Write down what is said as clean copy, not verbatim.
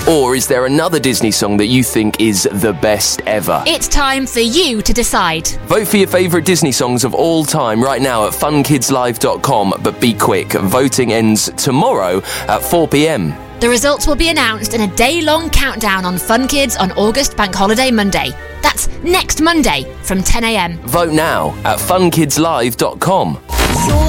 Or is there another Disney song that you think is the best ever? It's time for you to decide. Vote for your favourite Disney songs of all time right now at funkidslive.com, but be quick. Voting ends tomorrow at 4 p.m. The results will be announced in a day-long countdown on Fun Kids on August Bank Holiday Monday. That's next Monday from 10 a.m. Vote now at funkidslive.com.